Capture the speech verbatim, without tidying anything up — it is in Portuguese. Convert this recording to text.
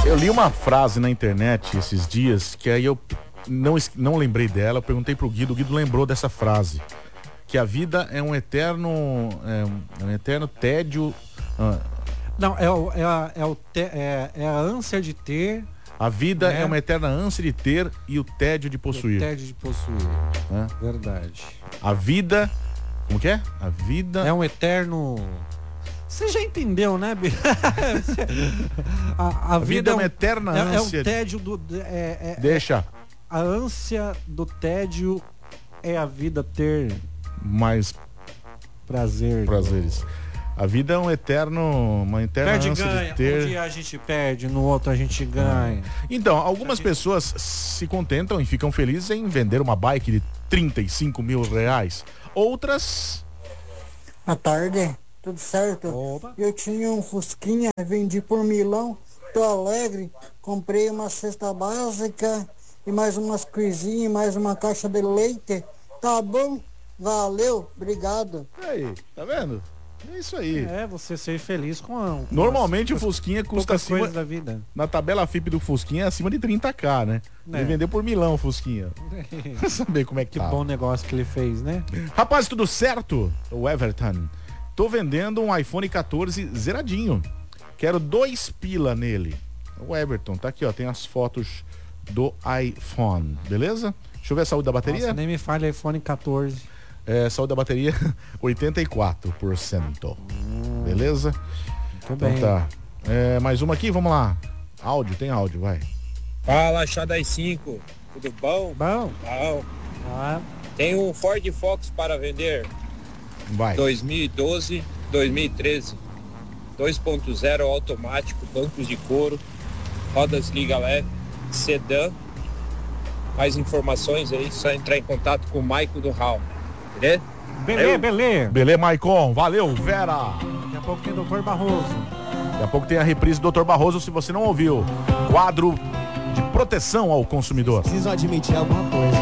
Eu li uma frase na internet esses dias que aí eu não, não lembrei dela. Eu perguntei pro Guido, o Guido lembrou dessa frase. Que a vida é um eterno, é um eterno tédio. Ah. Não, é, o, é, a, é, o te, é, é a ânsia de ter. A vida é. é uma eterna ânsia de ter e o tédio de possuir. O tédio de possuir. É? Verdade. A vida. Como que é? A vida. É um eterno. Você já entendeu, né, Bi? a, a, a vida, vida é uma eterna é, ânsia. É o tédio do. É, é, Deixa. A ânsia do tédio é a vida ter mais prazer. Prazeres. Do... A vida é um eterno, uma eterna perde, ânsia ganha. de ter. Um dia a gente perde, no outro a gente ganha. Então, algumas pessoas se contentam e ficam felizes em vender uma bike de trinta e cinco mil reais. Outras. Boa tarde, tudo certo? Opa. Eu tinha um Fusquinha, vendi por milão, tô alegre, comprei uma cesta básica e mais umas coisinhas, mais uma caixa de leite. Tá bom? Valeu, obrigado. Aí, tá vendo? É isso aí. É, você ser feliz com a, com normalmente as, o Fusquinha custa acima coisas da vida. Na tabela F I P do Fusquinha é acima de trinta mil, né? É. Ele vendeu por milão o Fusquinha. Pra saber como é que Que tá. bom negócio que ele fez, né? Rapaz, tudo certo? O Everton. Tô vendendo um iPhone quatorze zeradinho. Quero dois pila nele. O Everton, tá aqui, ó. Tem as fotos do iPhone, beleza? Deixa eu ver a saúde da bateria. Nossa, nem me fale iPhone quatorze. É, saúde da bateria, oitenta e quatro por cento. Hum, beleza? Muito então bem. Tá. É, mais uma aqui, vamos lá. Áudio, tem áudio, vai. Fala, Chá das cinco. Tudo bom? Bom. Bom. Ah. Tem um Ford Focus para vender. Vai. dois mil e doze, dois mil e treze. dois ponto zero automático, bancos de couro, rodas liga leve, sedã. Mais informações aí, só entrar em contato com o Maico do Raul. Beleza? Belê, belê. Belê, Maicon. Valeu, Vera. Daqui a pouco tem doutor Barroso. Daqui a pouco tem a reprise do doutor Barroso, se você não ouviu. Quadro de proteção ao consumidor. Preciso admitir alguma coisa.